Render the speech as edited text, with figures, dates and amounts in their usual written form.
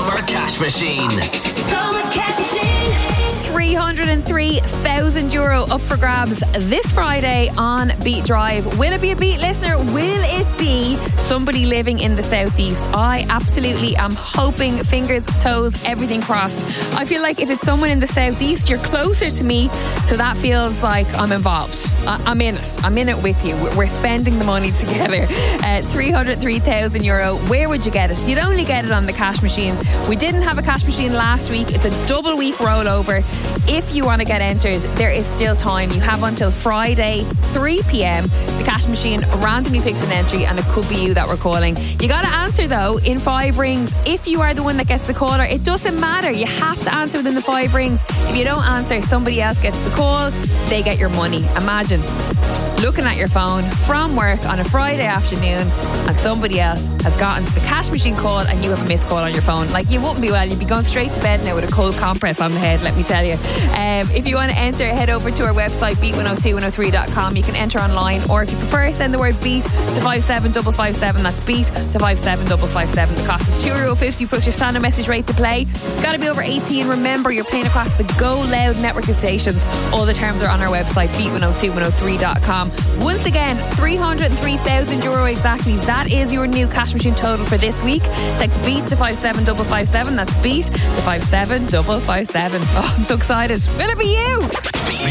Summer Cash Machine. Summer Cash Machine. €303,000 up for grabs this Friday on Beat Drive. Will it be a Beat listener? Will it be somebody living in the southeast? I absolutely am hoping, fingers, toes, everything crossed. I feel like if it's someone in the southeast, you're closer to me, so that feels like I'm involved. I'm in it. I'm in it with you. We're spending the money together. €303,000. Where would you get it? You'd only get it on the cash machine. We didn't have a cash machine last week. It's a double week rollover. If you want to get entered, there is still time. You have until Friday, 3 p.m. The cash machine randomly picks an entry, and it could be you that we're calling. You got to answer though in 5 rings. If you are the one that gets the caller, it doesn't matter. You have to answer within the 5 rings. If you don't answer, somebody else gets the call. They get your money. Imagine looking at your phone from work on a Friday afternoon and somebody else has gotten the cash machine call and you have a missed call on your phone. Like, you wouldn't be well. You'd be going straight to bed now with a cold compress on the head, let me tell you. If you want to enter, head over to our website, beat102103.com. You can enter online, or if you prefer, send the word beat to 57557. That's beat to 57557. The cost is €2.50 plus your standard message rate to play. You've got to be over 18. Remember, you're playing across the Go Loud network of stations. All the terms are on our website, beat102103.com. Once again, €303,000 exactly. That is your new cash machine total for this week. Text beat to 57557. That's beat to 57557. Oh, I'm so excited. Will it be you?